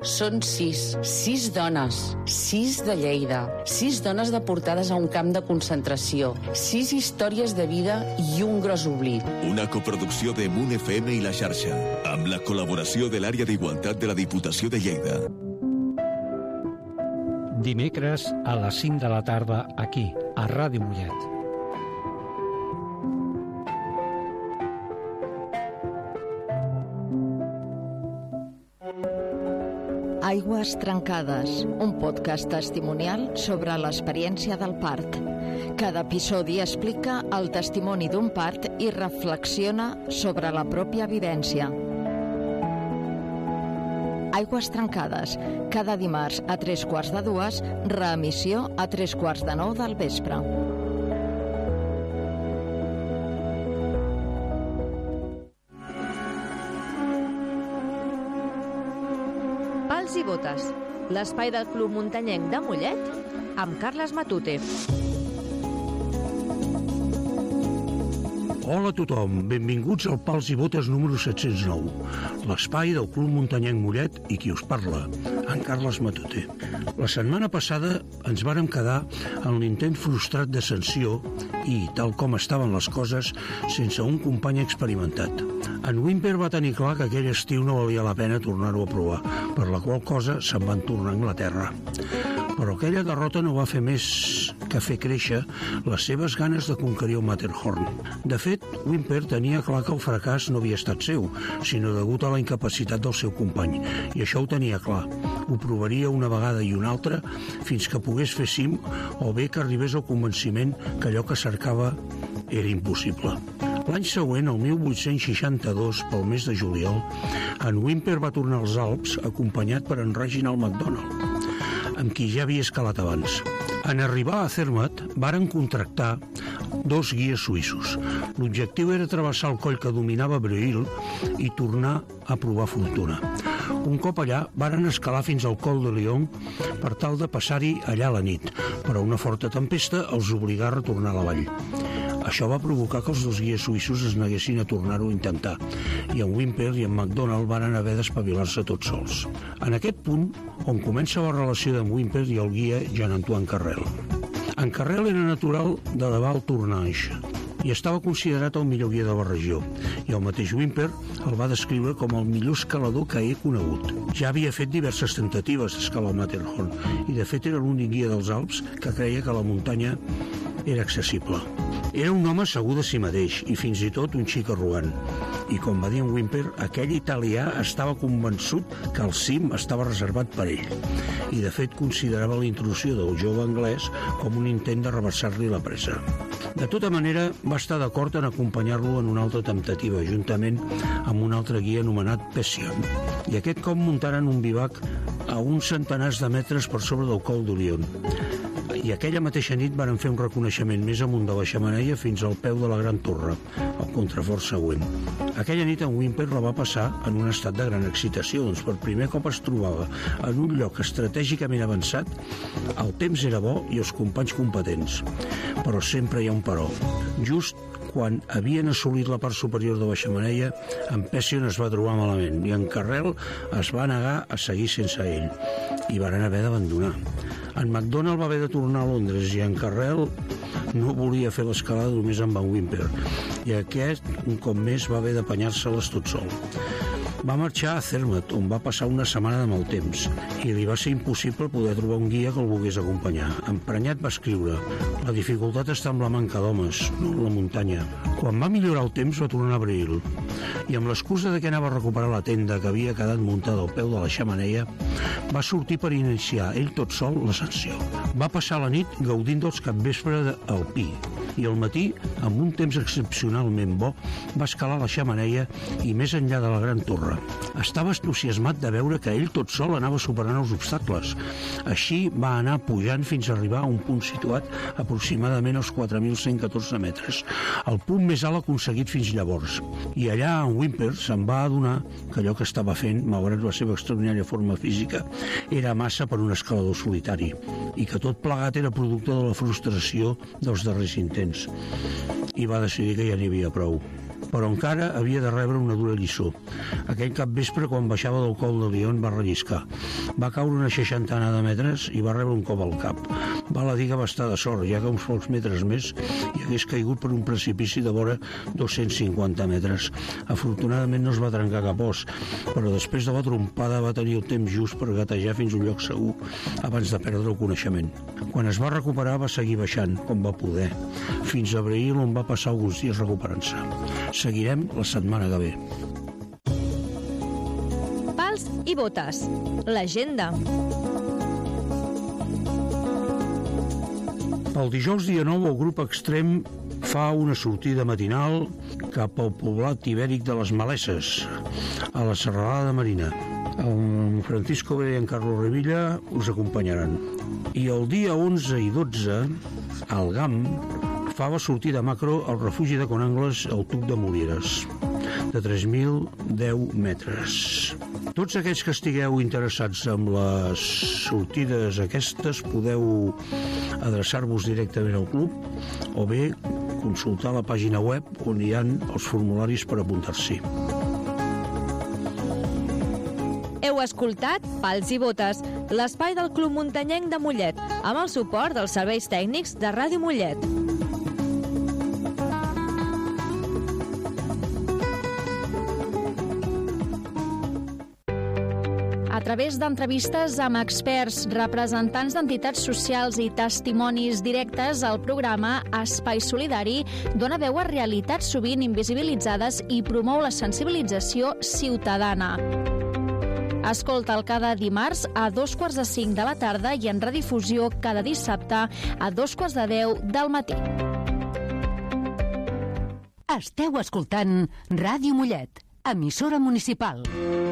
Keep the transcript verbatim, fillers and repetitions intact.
Són sis, sis dones, sis de Lleida, sis dones deportades a un camp de concentració, sis històries de vida i un gros oblit. Una coproducció de Moon F M i La Xarxa, amb la col·laboració de l'Àrea d'Igualtat de la Diputació de Lleida. Dimecres a les cinc de la tarda, aquí, a Ràdio Mollet. Aigües trencades, un podcast testimonial sobre l'experiència del part. Cada episodi explica el testimoni d'un part i reflexiona sobre la pròpia vivència. Aigües trencades, cada dimarts a tres quarts de dues, reemissió a tres quarts de nou del vespre. Pals i botes, l'espai del Club Muntanyenc de Mollet amb Carles Matute. Hola a tothom, benvinguts al Pals i Botes número set-cents nou, l'espai del Club Muntanyenc Mollet i qui us parla, en Carles Matute. La setmana passada ens vàrem quedar en l'intent frustrat de sanció i, tal com estaven les coses, sense un company experimentat. En Wimper va tenir clar que aquell estiu no valia la pena tornar-ho a provar, per la qual cosa se'n van tornar a Anglaterra. Però aquella derrota no va fer més que fer créixer les seves ganes de conquerir el Matterhorn. De fet, Wimper tenia clar que el fracàs no havia estat seu, sinó degut a la incapacitat del seu company, i això ho tenia clar. Ho provaria una vegada i una altra fins que pogués fer cim o bé que arribés al convenciment que allò que cercava era impossible. L'any següent, el mil vuit-cents seixanta-dos, pel mes de juliol, en Wimper va tornar als Alps acompanyat per en Reginald MacDonald, amb qui ja havia escalat abans. En arribar a Zermatt, varen contractar dos guies suïssos. L'objectiu era travessar el coll que dominava Breuil i tornar a provar fortuna. Un cop allà, varen escalar fins al Col de Lion per tal de passar-hi allà la nit, però una forta tempesta els obligà a retornar a la vall. Això va provocar que els dos guies suïssos es neguessin a tornar-ho a intentar, i en Wimper i en MacDonald varen haver d'espavilar-se tots sols. En aquest punt, on comença la relació d'en Wimper i el guia Jean-Antoine Carrel. En Carrel era natural de la Val-Tournanche i estava considerat el millor guia de la regió, i el mateix Wimper el va descriure com el millor escalador que he conegut. Ja havia fet diverses tentatives d'escalar el Matterhorn, i de fet era l'únic guia dels Alps que creia que la muntanya era accessible. Era un home segur de si mateix i fins i tot un xic arrogant. I com va dir en Wimper, aquell italià estava convençut que el cim estava reservat per ell. I de fet considerava la intrusió del jove anglès com un intent de reversar-li la presa. De tota manera, va estar d'acord en acompanyar-lo en una altra temptativa, juntament amb un altre guia anomenat Pession. I aquest cop muntaren un bivac a uns centenars de metres per sobre del Col de Lion. I aquella mateixa nit varen fer un reconeixement més amunt de la xemeneia fins al peu de la Gran Torre, el contrafort següent. Aquella nit en Wimper la va passar en un estat de gran excitació, doncs per primer cop es trobava en un lloc estratègicament avançat, el temps era bo i els companys competents. Però sempre hi ha un però. Just quan havien assolit la part superior de la xemeneia, en Pession es va trobar malament i en Carrel es va negar a seguir sense ell i varen haver d'abandonar. En MacDonald va haver de tornar a Londres i en Carrel no volia fer l'escalada només amb en Wimper i aquest, un cop més, va haver d'apanyar-se-les tot sol. Va marxar a Zermatt, on va passar una setmana de mal temps, i li va ser impossible poder trobar un guia que el volgués acompanyar. Emprenyat va escriure: «La dificultat està amb la manca d'homes, no en la muntanya». Quan va millorar el temps va tornar a Breuil, i amb l'excusa de que anava a recuperar la tenda que havia quedat muntada al peu de la xemeneia, va sortir per iniciar ell tot sol l'ascensió. Va passar la nit gaudint dels capvespre alpí, i al matí, amb un temps excepcionalment bo, va escalar la xemeneia i més enllà de la Gran Torre. Estava entusiasmat de veure que ell tot sol anava superant els obstacles. Així va anar pujant fins a arribar a un punt situat aproximadament als quatre mil cent catorze metres, el punt més alt aconseguit fins llavors. I allà en Wimper se'n va adonar que allò que estava fent, malgrat la seva extraordinària forma física, era massa per un escalador solitari, i que tot plegat era producte de la frustració dels darrers intents. I va decidir que ja n'hi havia prou. però encara havia de rebre una dura lliçó. Aquell capvespre, quan baixava del Col de Lió, va relliscar. Va caure una seixantena de metres i va rebre un cop al cap. Val a dir que va estar de sort, ja que uns pocs metres més i hagués caigut per un precipici de vora dos-cents cinquanta metres. Afortunadament no es va trencar cap os, però després de la trompada va tenir el temps just per gatejar fins a un lloc segur abans de perdre el coneixement. Quan es va recuperar va seguir baixant, com va poder, fins a Abril, on va passar alguns dies recuperant-se. Seguirem la setmana que ve. Pals i botes. L'agenda. El dijous dia nou el grup Extrem fa una sortida matinal cap al poblat ibèric de les Malesses, a la Serralada Marina. El Francisco Bé i en Carlos Revilla us acompanyaran. I el dia onze i dotze, el G A M fa la sortida macro al refugi de Conangles al Tuc de Molieres, de tres mil deu metres. Tots aquells que estigueu interessats en les sortides aquestes podeu adreçar-vos directament al club o bé consultar la pàgina web on hi ha els formularis per apuntar-s'hi. Heu escoltat Pals i Botes, l'espai del Club Muntanyenc de Mollet, amb el suport dels serveis tècnics de Ràdio Mollet. A través d'entrevistes amb experts, representants d'entitats socials i testimonis directes, el programa Espai Solidari dona veu a realitats sovint invisibilitzades i promou la sensibilització ciutadana. Escolta'l cada dimarts a dos quarts de cinc de la tarda i en redifusió cada dissabte a dos quarts de deu del matí. Esteu escoltant Ràdio Mollet, emissora municipal.